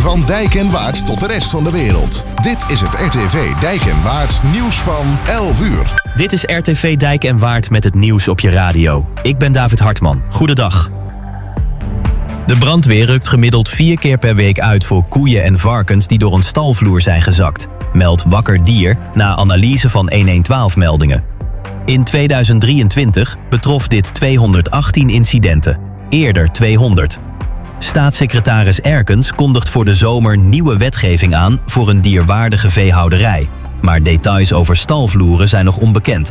Van Dijk en Waard tot de rest van de wereld. Dit is het RTV Dijk en Waard nieuws van 11 uur. Dit is RTV Dijk en Waard met het nieuws op je radio. Ik ben David Hartman. Goedendag. De brandweer rukt gemiddeld 4 keer per week uit voor koeien en varkens die door een stalvloer zijn gezakt, meldt Wakker Dier na analyse van 112-meldingen. In 2023 betrof dit 218 incidenten, eerder 200. Staatssecretaris Erkens kondigt voor de zomer nieuwe wetgeving aan voor een dierwaardige veehouderij, maar details over stalvloeren zijn nog onbekend.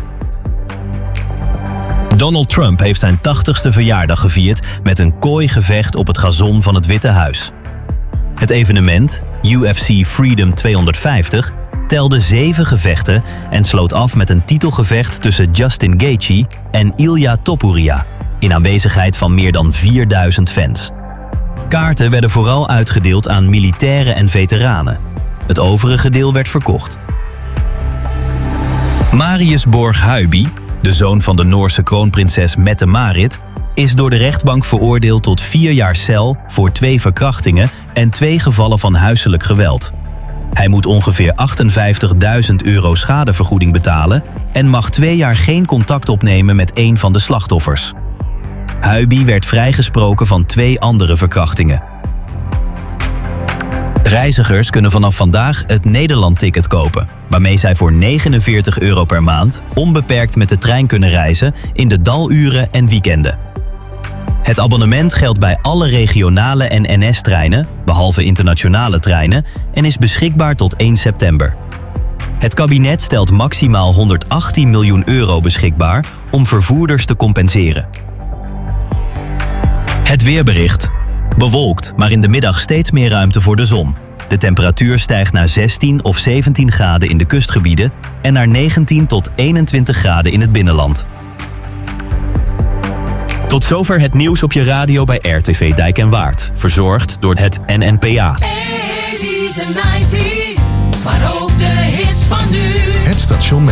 Donald Trump heeft zijn 80ste verjaardag gevierd met een kooigevecht op het gazon van het Witte Huis. Het evenement, UFC Freedom 250, telde 7 gevechten en sloot af met een titelgevecht tussen Justin Gaethje en Ilya Topuria, in aanwezigheid van meer dan 4000 fans. Kaarten werden vooral uitgedeeld aan militairen en veteranen. Het overige deel werd verkocht. Marius Borg-Huijby, de zoon van de Noorse kroonprinses Mette-Marit, is door de rechtbank veroordeeld tot 4 jaar cel voor 2 verkrachtingen en 2 gevallen van huiselijk geweld. Hij moet ongeveer €58.000 schadevergoeding betalen en mag 2 jaar geen contact opnemen met een van de slachtoffers. Huijby werd vrijgesproken van 2 andere verkrachtingen. Reizigers kunnen vanaf vandaag het Nederland-ticket kopen, waarmee zij voor €49 per maand onbeperkt met de trein kunnen reizen in de daluren en weekenden. Het abonnement geldt bij alle regionale en NS-treinen, behalve internationale treinen, en is beschikbaar tot 1 september. Het kabinet stelt maximaal €118 miljoen beschikbaar om vervoerders te compenseren. Het weerbericht. Bewolkt, maar in de middag steeds meer ruimte voor de zon. De temperatuur stijgt naar 16 of 17 graden in de kustgebieden en naar 19 tot 21 graden in het binnenland. Tot zover het nieuws op je radio bij RTV Dijk en Waard. Verzorgd door het NNPA. 80's en 90's, maar ook de hits van nu. Het station met